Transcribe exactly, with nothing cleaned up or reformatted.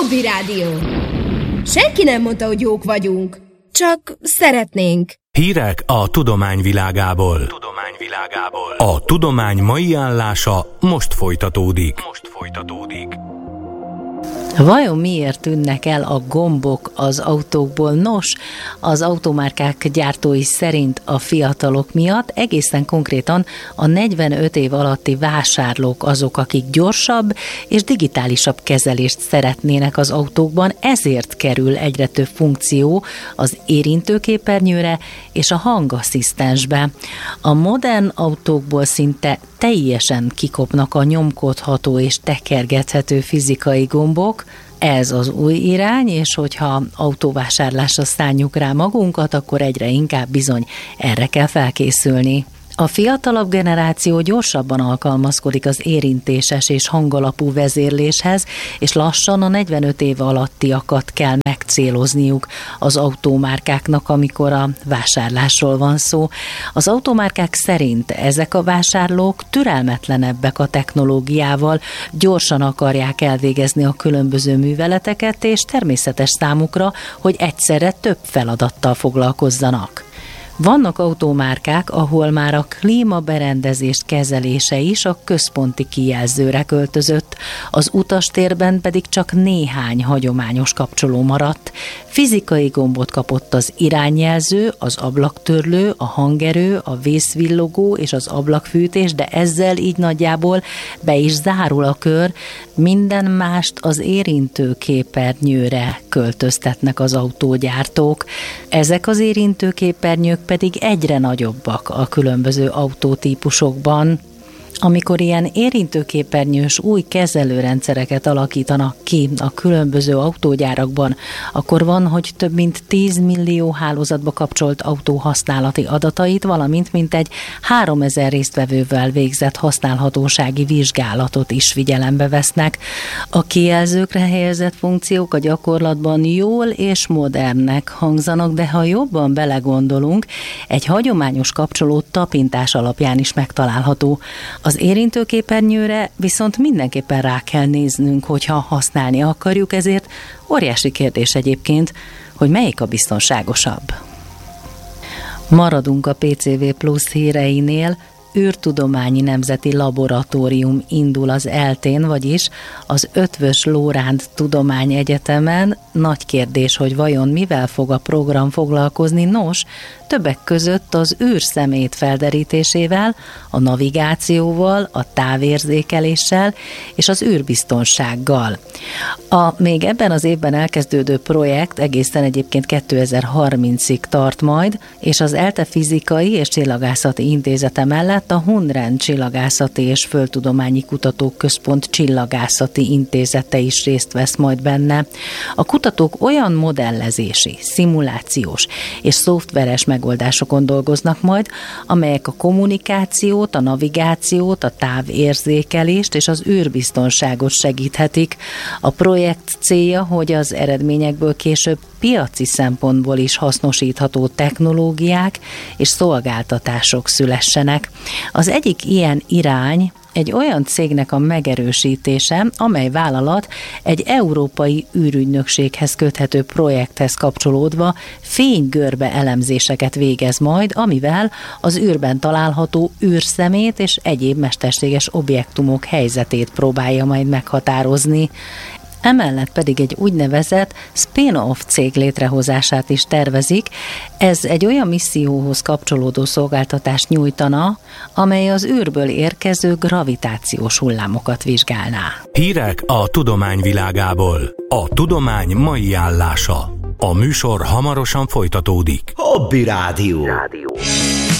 Hobby Rádió. Senki nem mondta, hogy jók vagyunk, csak szeretnénk. Hírek a tudomány világából. Tudomány világából. A tudomány mai állása most folytatódik. Most folytatódik. Vajon miért tűnnek el a gombok az autókból? Nos, az automárkák gyártói szerint a fiatalok miatt, egészen konkrétan a negyvenöt év alatti vásárlók azok, akik gyorsabb és digitálisabb kezelést szeretnének az autókban, ezért kerül egyre több funkció az érintőképernyőre és a hangasszisztensbe. A modern autókból szinte teljesen kikopnak a nyomkodható és tekergethető fizikai gombok. Ez az új irány, és hogyha autóvásárlásra szánjuk rá magunkat, akkor egyre inkább bizony erre kell felkészülni. A fiatalabb generáció gyorsabban alkalmazkodik az érintéses és hangalapú vezérléshez, és lassan a negyvenöt év alattiakat kell megcélozniuk az automárkáknak, amikor a vásárlásról van szó. Az automárkák szerint ezek a vásárlók türelmetlenebbek a technológiával, gyorsan akarják elvégezni a különböző műveleteket, és természetes számukra, hogy egyszerre több feladattal foglalkozzanak. Vannak automárkák, ahol már a klímaberendezés kezelése is a központi kijelzőre költözött, az utastérben pedig csak néhány hagyományos kapcsoló maradt. Fizikai gombot kapott az irányjelző, az ablaktörlő, a hangerő, a vészvillogó és az ablakfűtés, de ezzel így nagyjából be is zárul a kör, minden mást az érintőképernyőre költöztetnek az autógyártók. Ezek az érintőképernyők pedig egyre nagyobbak a különböző autótípusokban. Amikor ilyen érintőképernyős új kezelőrendszereket alakítanak ki a különböző autógyárakban, akkor van, hogy több mint tíz millió hálózatba kapcsolt autó használati adatait, valamint mintegy háromezer résztvevővel végzett használhatósági vizsgálatot is figyelembe vesznek. A kijelzőkre helyezett funkciók a gyakorlatban jól és modernnek hangzanak, de ha jobban belegondolunk, egy hagyományos kapcsoló tapintás alapján is megtalálható. Az érintőképernyőre viszont mindenképpen rá kell néznünk, hogyha használni akarjuk, ezért óriási kérdés egyébként, hogy melyik a biztonságosabb. Maradunk a pé cé vé Plusz híreinél. űrtudományi nemzeti laboratórium indul az eltén, vagyis az Eötvös Loránd Tudományegyetemen. Nagy kérdés, hogy vajon mivel fog a program foglalkozni. Nos, többek között az űrszemét felderítésével, a navigációval, a távérzékeléssel és az űrbiztonsággal. A még ebben az évben elkezdődő projekt egészen egyébként kétezer-harmincig tart majd, és az ELTE Fizikai és Csillagászati Intézete mellett a Hunren Csillagászati és Földtudományi Kutatóközpont Csillagászati Intézete is részt vesz majd benne. A kutatók olyan modellezési, szimulációs és szoftveres megoldásokon dolgoznak majd, amelyek a kommunikációt, a navigációt, a távérzékelést és az űrbiztonságot segíthetik. A projekt célja, hogy az eredményekből később piaci szempontból is hasznosítható technológiák és szolgáltatások szülessenek. Az egyik ilyen irány egy olyan cégnek a megerősítése, amely vállalat egy európai űrügynökséghez köthető projekthez kapcsolódva fénygörbe elemzéseket végez majd, amivel az űrben található űrszemét és egyéb mesterséges objektumok helyzetét próbálja majd meghatározni. Emellett pedig egy úgynevezett spin-off cég létrehozását is tervezik. Ez egy olyan misszióhoz kapcsolódó szolgáltatást nyújtana, amely az űrből érkező gravitációs hullámokat vizsgálná. Hírek a tudomány világából. A tudomány mai állása. A műsor hamarosan folytatódik. Hobby Rádió.